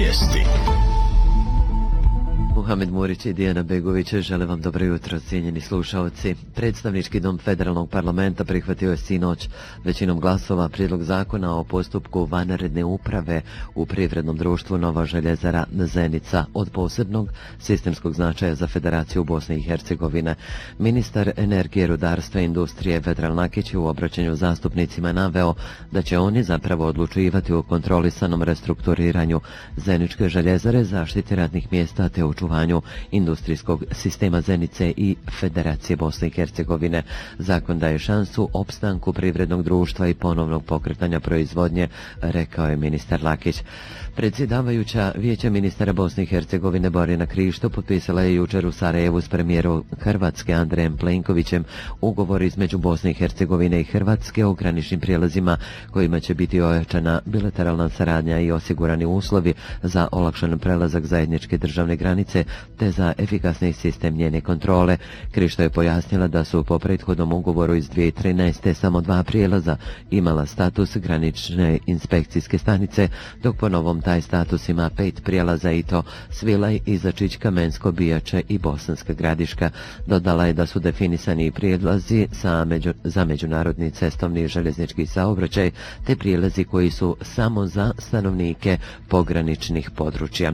Vijesti. Muhamed Murić i Dijana Begović žele vam dobro jutro, cijenjeni slušaoci. Predstavnički dom Federalnog parlamenta prihvatio je sinoć većinom glasova prijedlog zakona o postupku vanredne uprave u privrednom društvu Nova željezara Zenica od posebnog sistemskog značaja za Federaciju Bosne i Hercegovine. Ministar energije, rudarstva i industrije Vedran Lakić je u obraćanju zastupnicima naveo da će oni zapravo odlučivati o kontrolisanom restrukturiranju Zeničke željezare, zaštiti radnih mjesta te očuvanju industrijskog sistema Zenice i Federacije Bosne i Hercegovine. Zakon daje šansu opstanku privrednog društva i ponovnog pokretanja proizvodnje, rekao je ministar Lakić. Predsjedavajuća Vijeća ministara Bosne i Hercegovine Borjana Krišto potpisala je jučer u Sarajevu s premijerom Hrvatske Andrejem Plenkovićem ugovor između Bosne i Hercegovine i Hrvatske o graničnim prijelazima kojima će biti ojačana bilateralna saradnja i osigurani uslovi za olakšan prelazak zajedničke državne granice te za efikasni sistem njene kontrole. Krišto je pojasnila da su po prethodnom ugovoru iz 2013. samo 2 prijelaza imala status granične inspekcijske stanice, dok po novom taj status ima 5 prijelaza i to Svilaj, Izačić, Kamensko, Bijače i Bosanska Gradiška. Dodala je da su definisani prijelazi za međunarodni cestovni i željeznički saobraćaj te prijelazi koji su samo za stanovnike pograničnih područja.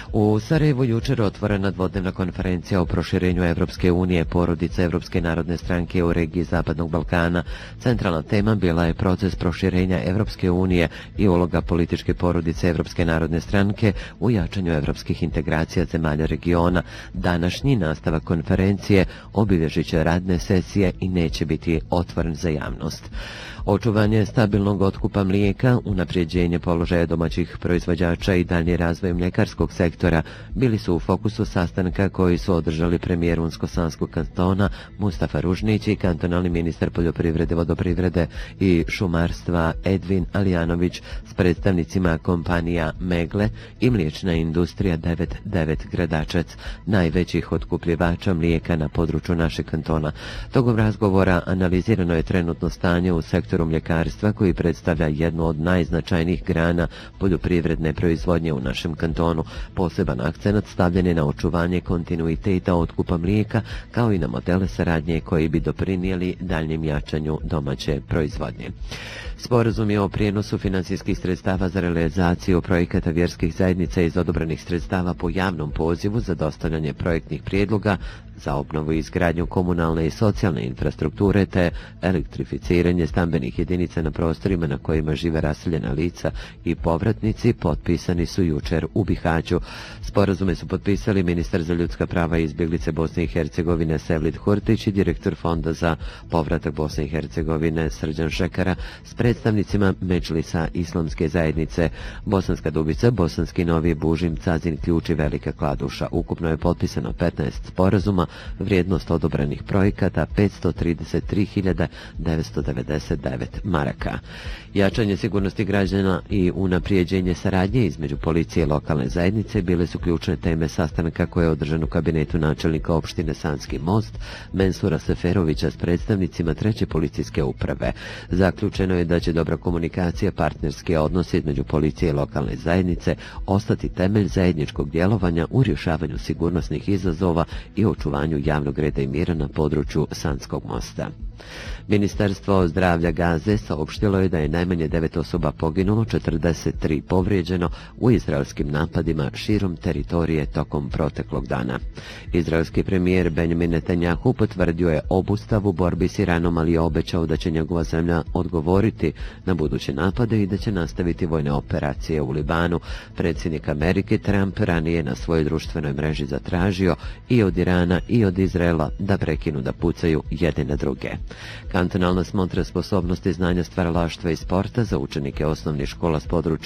U Sarajevu jučer otvorena dvodnevna konferencija o proširenju Evropske unije, porodice Evropske narodne stranke u regiji Zapadnog Balkana. Centralna tema bila je proces proširenja Evropske unije i uloga političke porodice Evropske narodne stranke u jačanju evropskih integracija zemalja regiona. Današnji nastavak konferencije obilježit će radne sesije i neće biti otvoren za javnost. Očuvanje stabilnog otkupa mlijeka, unapređenje položaja domaćih proizvođača i daljnji razvoj mljekarskog sektora bili su u fokusu sastanka koji su održali premijer Unsko-Sanskog kantona Mustafa Ružnić i kantonalni ministar poljoprivrede, vodoprivrede i šumarstva Edvin Alijanović s predstavnicima kompanija Megle i mliječna industrija 99 Gradačac, najvećih otkupljivača mlijeka na području našeg kantona. Tokom razgovora analizirano je trenutno stanje u sektoru mljekarstva koji predstavlja jednu od najznačajnijih grana poljoprivredne proizvodnje u našem kantonu. Poseban akcenat stavljen je na očuvanje kontinuiteta otkupa mlijeka kao i na modele saradnje koji bi doprinijeli daljnjem jačanju domaće proizvodnje. Sporazum je o prijenosu financijskih sredstava za realizaciju projekata vjerskih zajednica iz odobrenih sredstava po javnom pozivu za dostavljanje projektnih prijedloga za obnovu i izgradnju komunalne i socijalne infrastrukture te elektrificiranje stambenih jedinica na prostorima na kojima žive raseljena lica i povratnici potpisani su jučer u Bihaću. Sporazume su potpisali ministar za ljudska prava i izbjeglice Bosne i Hercegovine Sevlid Hurtić i direktor Fonda za povratak Bosne i Hercegovine Srđan Šekara s predstavnicima Medžlisa Islamske zajednice Bosanska Dubica, Bosanski Novi, Bužim, Cazin, Ključ i Velika Kladuša. Ukupno je potpisano 15 sporazuma, vrijednost odobrenih projekata 533.999 maraka. Jačanje sigurnosti građana i unaprijeđenje saradnje između policije i lokalne zajednice bile su ključne teme sastanka koje je održan u kabinetu načelnika opštine Sanski Most Mensura Seferovića s predstavnicima 3. policijske uprave. Zaključeno je da će dobra komunikacija, partnerski odnosi između policije i lokalne zajednice ostati temelj zajedničkog djelovanja u rješavanju sigurnosnih izazova i očuvanju javnog reda i mira na području Sanskog mosta. Ministarstvo zdravlja Gaze saopštilo je da je najmanje 9 osoba poginulo, 43 povrijeđeno u izraelskim napadima širom teritorije tokom proteklog dana. Izraelski premijer Benjamin Netanjahu potvrdio je obustavu borbi s Iranom, ali je obećao da će njegova zemlja odgovoriti na buduće napade i da će nastaviti vojne operacije u Libanu. Predsjednik Amerike Trump ranije na svojoj društvenoj mreži zatražio i od Irana i od Izraela da prekinu da pucaju jedne na druge. Kantonalna smotra sposobnosti znanja, stvaralaštva i sporta za učenike osnovnih škola s područja